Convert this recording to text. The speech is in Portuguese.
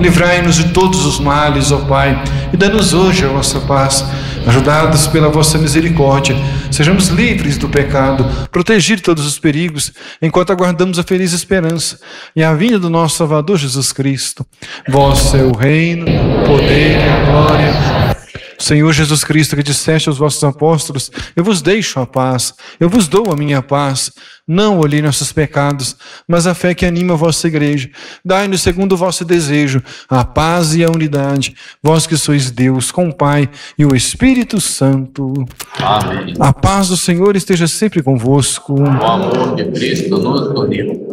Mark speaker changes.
Speaker 1: Livrai-nos de todos os males, ó Pai, e dá-nos hoje a vossa paz. Ajudados pela vossa misericórdia, sejamos livres do pecado, protegidos de todos os perigos, enquanto aguardamos a feliz esperança e a vinda do nosso Salvador Jesus Cristo. Vosso é o reino, o poder e a glória. Senhor Jesus Cristo, que disseste aos vossos apóstolos: eu vos deixo a paz, eu vos dou a minha paz. Não olhei nossos pecados, mas a fé que anima a vossa igreja. Dai-nos, segundo o vosso desejo, a paz e a unidade. Vós que sois Deus, com o Pai e o Espírito Santo.
Speaker 2: Amém.
Speaker 1: A paz do Senhor esteja sempre convosco.
Speaker 2: O amor de Cristo nos uniu.